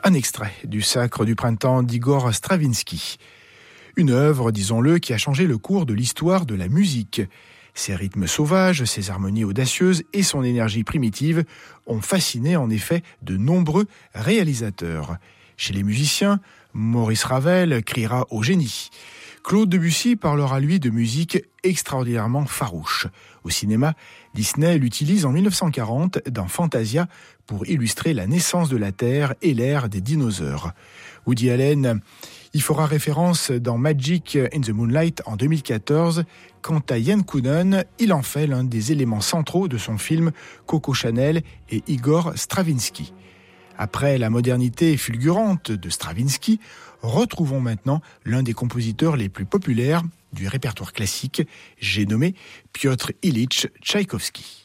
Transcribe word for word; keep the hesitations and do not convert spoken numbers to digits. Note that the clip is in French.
Un extrait du Sacre du printemps d'Igor Stravinsky. Une œuvre, disons-le, qui a changé le cours de l'histoire de la musique. Ses rythmes sauvages, ses harmonies audacieuses et son énergie primitive ont fasciné en effet de nombreux réalisateurs. Chez les musiciens, Maurice Ravel criera au génie. Claude Debussy parlera lui de musique extraordinairement farouche. Au cinéma, Disney l'utilise en mille neuf cent quarante dans Fantasia pour illustrer la naissance de la Terre et l'ère des dinosaures. Woody Allen y fera référence dans Magic in the Moonlight en deux mille quatorze. Quant à Yann Kounen, il en fait l'un des éléments centraux de son film Coco Chanel et Igor Stravinsky. Après la modernité fulgurante de Stravinsky, retrouvons maintenant l'un des compositeurs les plus populaires du répertoire classique, j'ai nommé Piotr Ilyich Tchaïkovski.